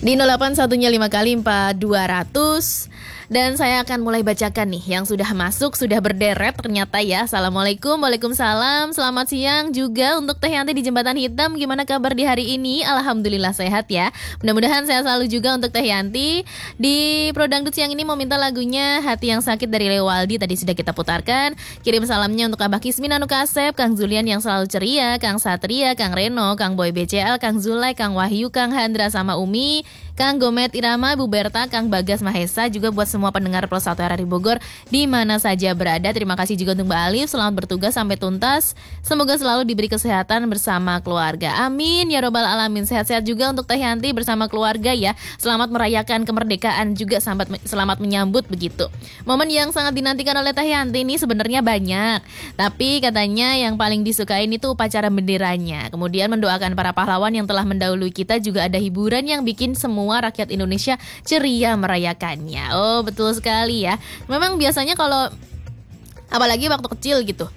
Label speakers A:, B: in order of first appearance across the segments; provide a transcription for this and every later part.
A: Di 0815 kali 4200. Dan saya akan mulai bacakan nih yang sudah masuk, sudah berderet ternyata ya. Assalamualaikum, waalaikumsalam. Selamat siang juga untuk Teh Yanti di Jembatan Hitam. Gimana kabar di hari ini? Alhamdulillah sehat ya. Mudah-mudahan sehat selalu juga untuk Teh Yanti. Di Prodangdut siang ini mau minta lagunya Hati Yang Sakit dari Lewaldi. Tadi sudah kita putarkan. Kirim salamnya untuk Abah Kismin Anu Kasep, Kang Zulian yang selalu ceria, Kang Satria, Kang Reno, Kang Boy BCL, Kang Zulai, Kang Wahyu, Kang Handra sama Umi, Kang Gomet Irama, Bu Berta, Kang Bagas Mahesa, juga buat semua pendengar Pro 1 RRI Bogor di mana saja berada. Terima kasih juga untuk Mbak Alif, selamat bertugas sampai tuntas. Semoga selalu diberi kesehatan bersama keluarga. Amin ya robbal alamin. Sehat-sehat juga untuk Teh Yanti bersama keluarga ya. Selamat merayakan kemerdekaan juga, selamat menyambut begitu. Momen yang sangat dinantikan oleh Teh Yanti ini sebenarnya banyak, tapi katanya yang paling disukain itu upacara benderanya. Kemudian mendoakan para pahlawan yang telah mendahului kita, juga ada hiburan yang bikin semua rakyat Indonesia ceria merayakannya. Oh betul sekali ya. Memang biasanya kalau apalagi waktu kecil gitu,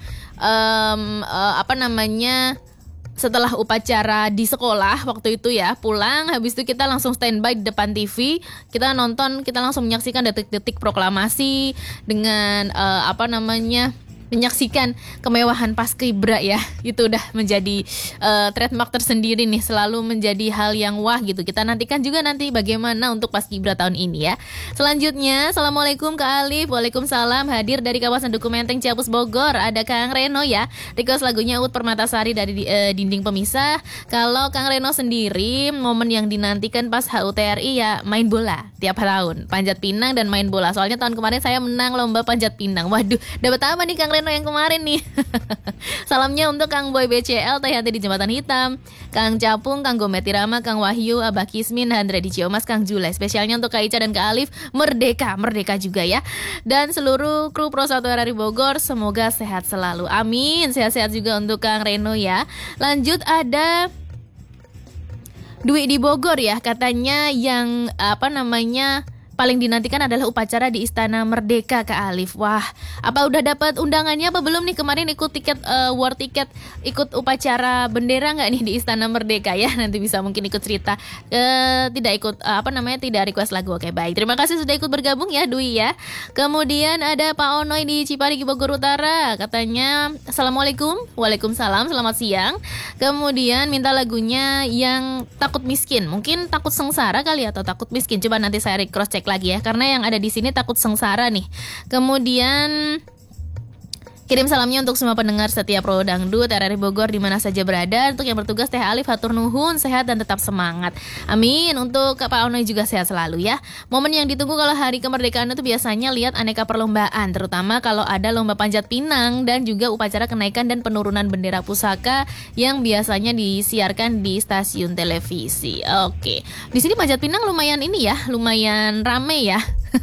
A: setelah upacara di sekolah waktu itu ya, pulang habis itu kita langsung standby di depan TV, kita nonton, kita langsung menyaksikan detik-detik proklamasi dengan menyaksikan kemewahan Paskibra ya. Itu udah menjadi trademark tersendiri nih, selalu menjadi hal yang wah gitu. Kita nantikan juga nanti bagaimana untuk Paskibra tahun ini ya. Selanjutnya, Assalamualaikum Kak Alif. Waalaikumsalam. Hadir dari kawasan Duku Menteng, Ciapus, Bogor. Ada Kang Reno ya. Request lagunya Ut Permatasari dari Dinding Pemisah. Kalau Kang Reno sendiri, momen yang dinantikan pas HUTRI ya main bola tiap tahun, panjat pinang dan main bola. Soalnya tahun kemarin saya menang lomba panjat pinang. Waduh, dapat apa nih Kang Reno yang kemarin nih? Salamnya untuk Kang Boy BCL, Teh Yanti di Jembatan Hitam, Kang Capung, Kang Gomet Irama, Kang Wahyu, Abah Kismin, Handra di Ciomas, Kang Julai. Spesialnya untuk Kak Ica dan Kak Alif, merdeka juga ya. Dan seluruh kru Pro 1 RRI Bogor, semoga sehat selalu. Amin. Sehat-sehat juga untuk Kang Reno ya. Lanjut ada Dwi di Bogor ya, katanya yang paling dinantikan adalah upacara di Istana Merdeka Kak Alif. Wah, apa udah dapat undangannya apa belum nih? Kemarin ikut war tiket ikut upacara bendera nggak nih di Istana Merdeka ya? Nanti bisa mungkin ikut cerita. Tidak ikut tidak request lagu. Oke, baik. Terima kasih sudah ikut bergabung ya Dwi ya. Kemudian ada Pak Onoy di Ciparigi Bogor Utara, katanya Assalamualaikum. Waalaikumsalam, selamat siang. Kemudian minta lagunya yang Takut Miskin. Mungkin Takut Sengsara kali atau Takut Miskin. Coba nanti saya cross check lagi ya, karena yang ada di sini Takut Sengsara nih. Kemudian kirim salamnya untuk semua pendengar setiap Pro Dangdut RRI Bogor di mana saja berada. Untuk yang bertugas Teh Alif, hatur nuhun, sehat dan tetap semangat. Amin. Untuk Pak Onoy juga sehat selalu ya. Momen yang ditunggu kalau hari kemerdekaan itu biasanya lihat aneka perlombaan, terutama kalau ada lomba panjat pinang dan juga upacara kenaikan dan penurunan bendera pusaka yang biasanya disiarkan di stasiun televisi. Oke. Di sini panjat pinang lumayan rame ya.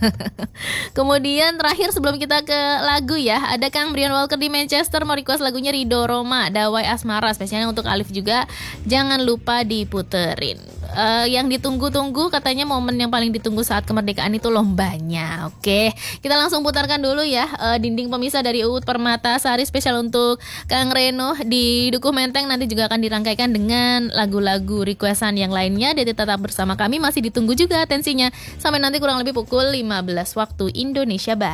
A: Kemudian terakhir sebelum kita ke lagu ya, ada Kang Brian Walker di Manchester mau request lagunya Ridho Roma, Dawai Asmara, spesialnya untuk Alif juga. Jangan lupa diputerin. Yang ditunggu-tunggu katanya momen yang paling ditunggu saat kemerdekaan itu lombanya. Oke, kita langsung putarkan dulu ya. Dinding Pemisah dari Uut Permatasari spesial untuk Kang Reno di Dukuh Menteng. Nanti juga akan dirangkaikan dengan lagu-lagu requestan yang lainnya. Jadi tetap bersama kami, masih ditunggu juga atensinya sampai nanti kurang lebih pukul 15 waktu Indonesia Barat.